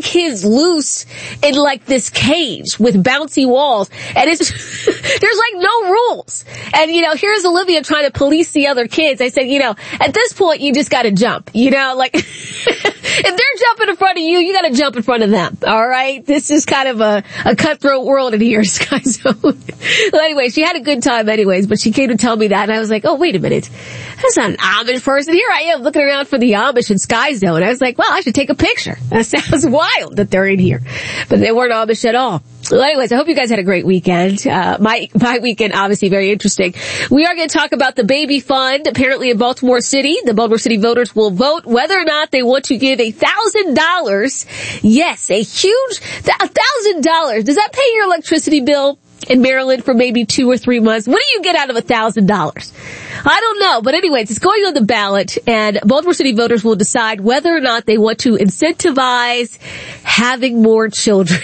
kids loose in like this cage with bouncy walls, and it's there's like no rules. And here's Olivia trying to police the other kids. I said, at this point you just got to jump. Like if they're jumping in front of you, you got to jump in front of them. All right, this is kind of a cutthroat world in here, Sky Zone. Well, anyway, she had a good time, anyways. But she came to tell me that, and I was like, oh, wait a minute, that's not an Amish person. Here I am looking around for the Amish in Sky Zone. I was like, well, I should take a picture. That sounds wild that they're in here. But they weren't Amish at all. Well, anyways, I hope you guys had a great weekend. My weekend, obviously, very interesting. We are going to talk about the baby fund. Apparently in Baltimore City, the Baltimore City voters will vote whether or not they want to give $1,000. Yes, a huge $1,000. Does that pay your electricity bill in Maryland for maybe 2 or 3 months? What do you get out of $1,000? I don't know. But anyways, it's going on the ballot, and Baltimore City voters will decide whether or not they want to incentivize having more children.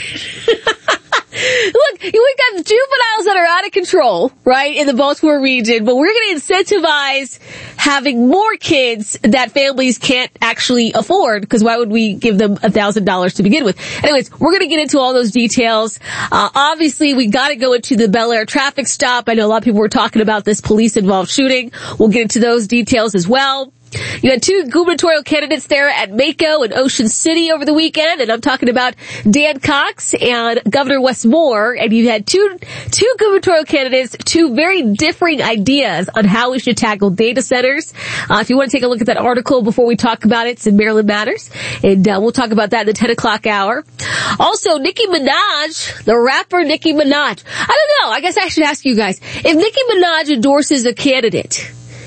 Look, we've got juveniles that are out of control, right, in the Baltimore region, but we're going to incentivize having more kids that families can't actually afford, because why would we give them $1,000 to begin with? Anyways, we're going to get into all those details. Obviously, we got to go into the Bel Air traffic stop. I know a lot of people were talking about this police-involved shooting. We'll get into those details as well. You had 2 gubernatorial candidates there at Mako and Ocean City over the weekend, and I'm talking about Dan Cox and Governor Wes Moore. And you had two gubernatorial candidates, 2 very differing ideas on how we should tackle data centers. If you want to take a look at that article before we talk about it, it's in Maryland Matters, and we'll talk about that in the 10 o'clock hour. Also, Nicki Minaj, the rapper Nicki Minaj. I don't know. I guess I should ask you guys, if Nicki Minaj endorses a candidate,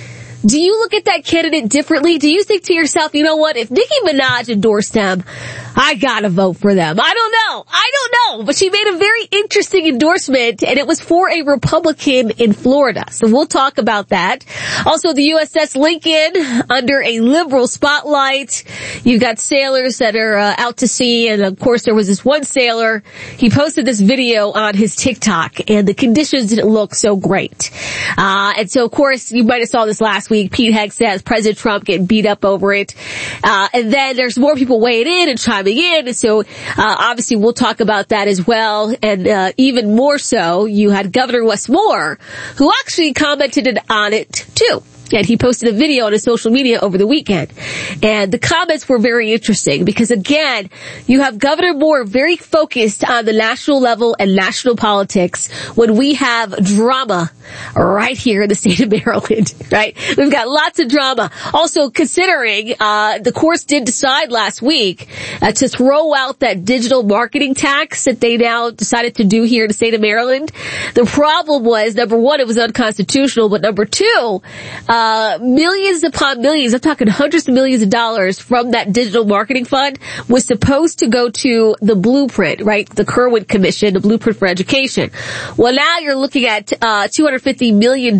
do you look at that candidate differently? Do you think to yourself, you know what, if Nicki Minaj endorsed them, I gotta vote for them? I don't know. But she made a very interesting endorsement, and it was for a Republican in Florida. So we'll talk about that. Also, the USS Lincoln under a liberal spotlight. You've got sailors that are out to sea, and of course there was this one sailor. He posted this video on his TikTok, and the conditions didn't look so great. And so, of course, you might have saw this last week. Pete Hegseth has President Trump getting beat up over it. And then there's more people weighing in and chiming in. And so, obviously we'll talk about that as well. And, even more so, you had Governor Wes Moore, who actually commented on it too. And he posted a video on his social media over the weekend. And the comments were very interesting because, again, you have Governor Moore very focused on the national level and national politics when we have drama right here in the state of Maryland, right? We've got lots of drama. Also, considering the courts did decide last week to throw out that digital marketing tax that they now decided to do here in the state of Maryland. The problem was, number one, it was unconstitutional, but number two, millions upon millions, I'm talking hundreds of millions of dollars from that digital marketing fund was supposed to go to the Blueprint, right? The Kirwan Commission, the Blueprint for Education. Well, now you're looking at $250 million,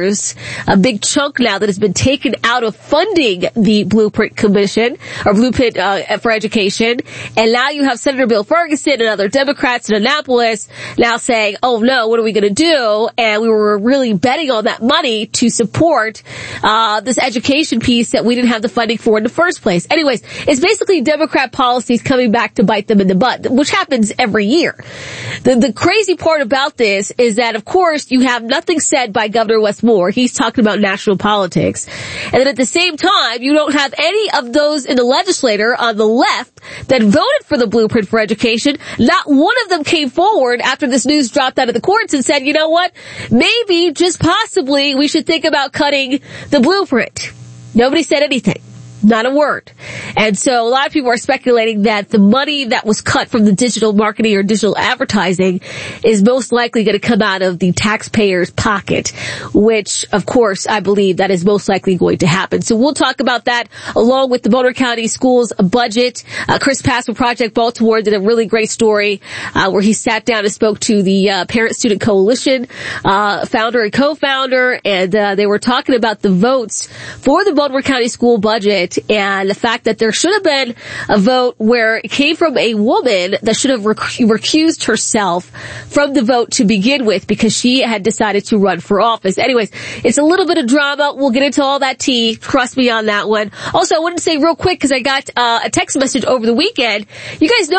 a big chunk now that has been taken out of funding the Blueprint Commission, or Blueprint for Education. And now you have Senator Bill Ferguson and other Democrats in Annapolis now saying, oh no, what are we going to do? And we were really betting on that money to support this education piece that we didn't have the funding for in the first place. Anyways, it's basically Democrat policies coming back to bite them in the butt, which happens every year. The crazy part about this is that, of course, you have nothing said by Governor Wes Moore. He's talking about national politics. And then at the same time, you don't have any of those in the legislature on the left that voted for the Blueprint for Education. Not one of them came forward after this news dropped out of the courts and said, you know what, maybe, just possibly, we should think about cutting the Blueprint. Nobody said anything. Not a word. And so a lot of people are speculating that the money that was cut from the digital marketing or digital advertising is most likely going to come out of the taxpayer's pocket, which, of course, I believe that is most likely going to happen. So we'll talk about that along with the Baltimore County Schools budget. Chris Pass from Project Baltimore did a really great story where he sat down and spoke to the Parent Student Coalition founder and co-founder, and they were talking about the votes for the Baltimore County school budget and the fact that there should have been a vote where it came from a woman that should have recused herself from the vote to begin with because she had decided to run for office. Anyways, it's a little bit of drama. We'll get into all that tea. Trust me on that one. Also, I wanted to say real quick because I got a text message over the weekend. You guys know